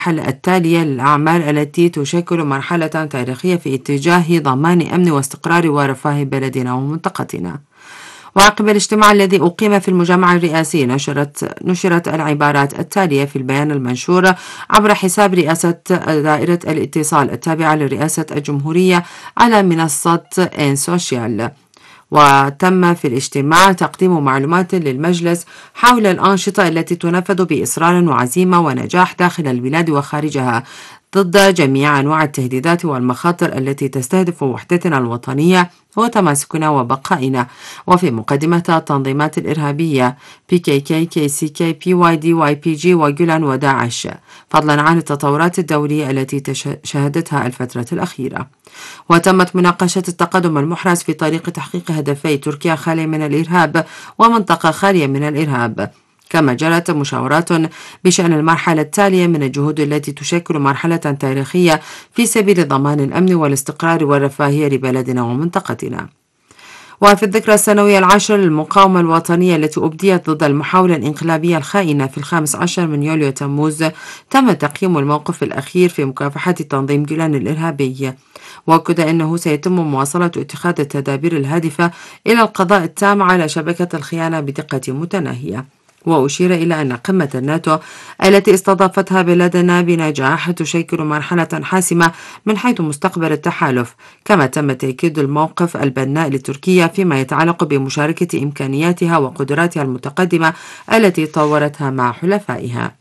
التالية للأعمال التي تشكل مرحلة تاريخية في اتجاه ضمان أمن واستقرار ورفاه بلدنا ومنطقتنا. وعقب الاجتماع الذي أقيم في المجمع الرئاسي نشرت العبارات التالية في البيان المنشور عبر حساب رئاسة دائرة الاتصال التابعة لرئاسة الجمهورية على منصة إن سوشيال. وتم في الاجتماع تقديم معلومات للمجلس حول الأنشطة التي تنفذ بإصرار وعزيمة ونجاح داخل البلاد وخارجها ضد جميع أنواع التهديدات والمخاطر التي تستهدف وحدتنا الوطنية وتماسكنا وبقائنا، وفي مقدمتها التنظيمات الإرهابية PKK KCK PYD YPG وجولان وداعش، فضلا عن التطورات الدولية التي شهدتها الفترة الأخيرة. وتمت مناقشة التقدم المحرز في طريق تحقيق هدفي تركيا خالية من الإرهاب ومنطقة خالية من الإرهاب، كما جرت مشاورات بشأن المرحلة التالية من الجهود التي تشكل مرحلة تاريخية في سبيل ضمان الأمن والاستقرار والرفاهية لبلدنا ومنطقتنا. وفي الذكرى السنوية العاشرة للمقاومة الوطنية التي أبديت ضد المحاولة الانقلابية الخائنة في 15 من يوليو تموز، تم تقييم الموقف الأخير في مكافحة تنظيم جولان الإرهابي، وأكد أنه سيتم مواصلة اتخاذ التدابير الهادفة إلى القضاء التام على شبكة الخيانة بدقة متناهية. وأشير إلى أن قمة الناتو التي استضافتها بلادنا بنجاح تشكل مرحلة حاسمة من حيث مستقبل التحالف، كما تم تأكيد الموقف البناء لتركيا فيما يتعلق بمشاركة إمكانياتها وقدراتها المتقدمة التي طورتها مع حلفائها.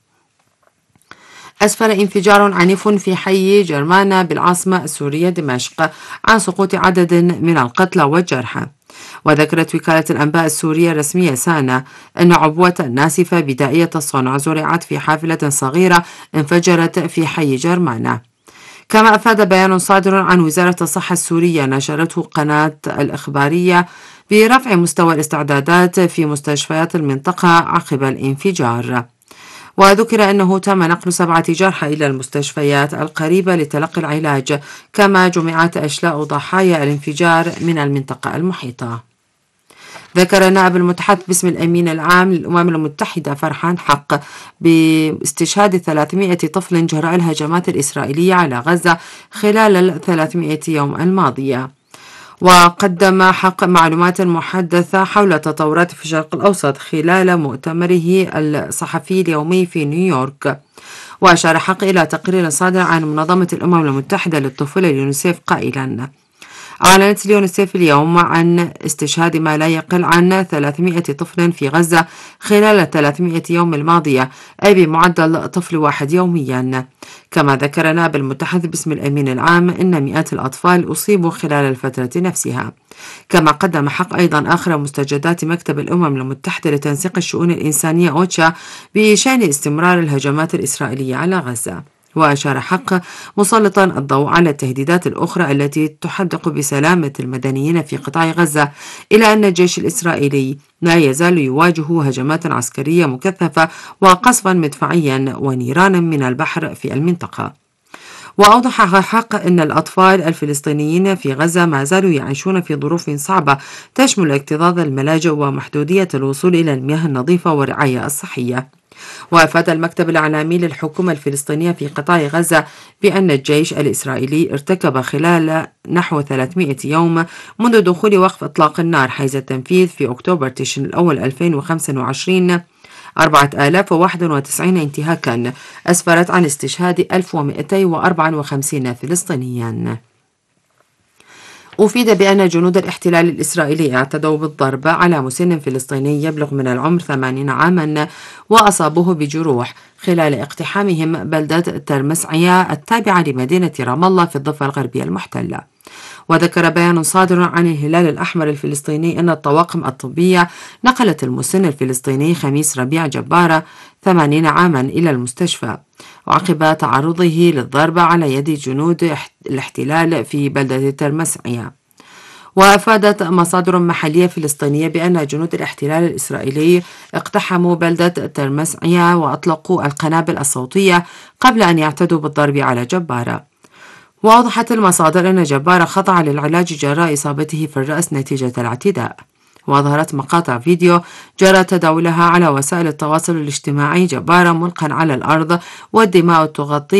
أسفر انفجار عنيف في حي جرمانة بالعاصمة السورية دمشق عن سقوط عدد من القتلى والجرحى. وذكرت وكالة الأنباء السورية الرسمية سانا أن عبوة ناسفة بدائية الصنع زرعت في حافلة صغيرة انفجرت في حي جرمانة. كما أفاد بيان صادر عن وزارة الصحة السورية نشرته قناة الإخبارية برفع مستوى الاستعدادات في مستشفيات المنطقة عقب الانفجار. وذكر أنه تم نقل 7 جرحى إلى المستشفيات القريبة لتلقي العلاج، كما جمعت أشلاء ضحايا الانفجار من المنطقة المحيطة. ذكر النائب المتحدث باسم الأمين العام للأمم المتحدة فرحان حق باستشهاد 300 طفل جراء الهجمات الإسرائيلية على غزة خلال 300 يوم الماضية. وقدم حق معلومات محدثة حول التطورات في الشرق الأوسط خلال مؤتمره الصحفي اليومي في نيويورك. وأشار حق إلى تقرير صادر عن منظمة الأمم المتحدة للطفولة اليونيسيف قائلا: أعلنت اليونيسيف اليوم عن استشهاد ما لا يقل عن 300 طفل في غزة خلال 300 يوم الماضية، أي بمعدل طفل واحد يوميا. كما ذكر نائب المتحدث باسم الأمين العام أن مئات الأطفال أصيبوا خلال الفترة نفسها. كما قدم حق أيضا آخر مستجدات مكتب الأمم المتحدة لتنسيق الشؤون الإنسانية أوتشا بشأن استمرار الهجمات الإسرائيلية على غزة. وأشار حق مسلطا الضوء على التهديدات الأخرى التي تحدق بسلامة المدنيين في قطاع غزة، إلى أن الجيش الإسرائيلي لا يزال يواجه هجمات عسكرية مكثفة وقصفا مدفعيا ونيرانا من البحر في المنطقة. وأوضح حق أن الأطفال الفلسطينيين في غزة ما زالوا يعيشون في ظروف صعبة تشمل اكتظاظ الملاجئ ومحدودية الوصول إلى المياه النظيفة والرعاية الصحية. وأفاد المكتب الإعلامي للحكومة الفلسطينية في قطاع غزة بأن الجيش الإسرائيلي ارتكب خلال نحو 300 يوم منذ دخول وقف إطلاق النار حيز التنفيذ في أكتوبر تشرين الأول 2025 4091 انتهاكا أسفرت عن استشهاد 1254 فلسطينيا. أفيد بأن جنود الاحتلال الإسرائيلي اعتدوا بالضرب على مسن فلسطيني يبلغ من العمر 80 عاما وأصابوه بجروح خلال اقتحامهم بلدة ترمسعية التابعة لمدينة رام الله في الضفة الغربية المحتلة. وذكر بيان صادر عن الهلال الأحمر الفلسطيني أن الطواقم الطبية نقلت المسن الفلسطيني خميس ربيع جبارة 80 عاما إلى المستشفى وعقب تعرضه للضرب على يد جنود الاحتلال في بلدة ترمسعية. وأفادت مصادر محلية فلسطينية بأن جنود الاحتلال الإسرائيلي اقتحموا بلدة ترمسعية وأطلقوا القنابل الصوتية قبل أن يعتدوا بالضرب على جبارة. وأوضحت المصادر أن جبارة خضع للعلاج جراء إصابته في الرأس نتيجة الاعتداء. وأظهرت مقاطع فيديو جرى تداولها على وسائل التواصل الاجتماعي جبارا ملقا على الأرض والدماء تغطيه